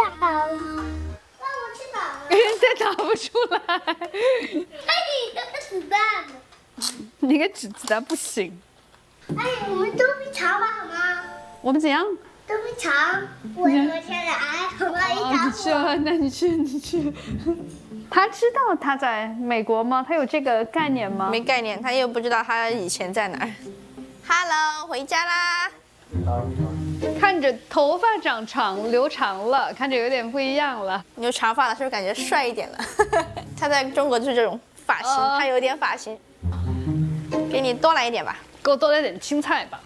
打了，让我去打了。 再打不出来。 哎，那个子弹。 你个纸子弹不行。 哎，我们捉迷藏吧，好吗？ 我们怎样？ 捉迷藏，我先来，好吗？一打你去啊，那你去。他知道他在美国吗？他有这个概念吗？ 没概念，他又不知道他以前在哪儿。Hello， 回家啦。 看着头发长长留长了，看着有点不一样了。 你有长发了，是不是感觉帅一点了？他在中国就是这种发型，他有点发型。给你多来一点吧， 给我多来点青菜吧。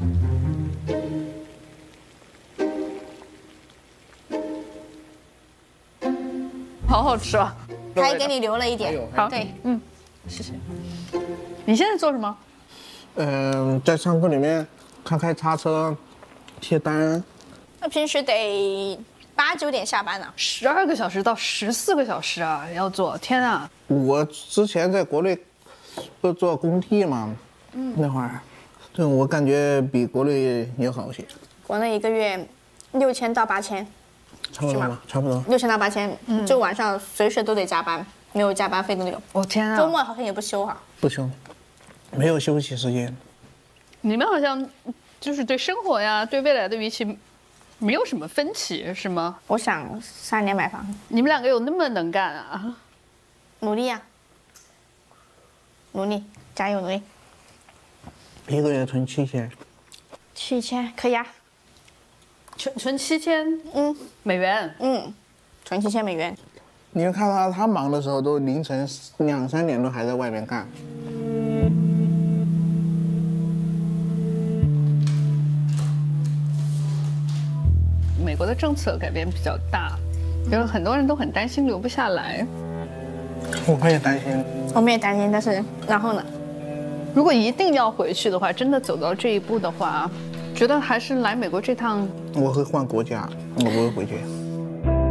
好好吃啊！ 还给你留了一点。 好， 对， 谢谢。你现在做什么？ 在仓库里面开叉车、贴单。 那平时得8、9点下班呢。 12个小时到14个小时啊，要做！天啊！ 我之前在国内不是做工地嘛，那会儿，对我感觉比国内也好些。 国内1个月6000到8000， 差不多吧，差不多。 6000到8000，就晚上随时都得加班，没有加班费的那种。 我天啊！ 周末好像也不休哈。 不休，没有休息时间。 你们好像就是对生活呀、对未来的预期没有什么分歧，是吗？ 我想3年买房， 你们两个有那么能干啊？ 努力呀，努力，加油努力。 1个月存7000。 7000可以啊。 存7000美元。 存7000美元。 你就看他忙的时候，都凌晨2、3点都还在外面干。 美国的政策改变比较大，就是很多人都很担心留不下来。 我也担心。 我们也担心，但是然后呢？ 如果一定要回去的话，真的走到这一步的话，觉得还是来美国这趟。 我会换国家，我不会回去。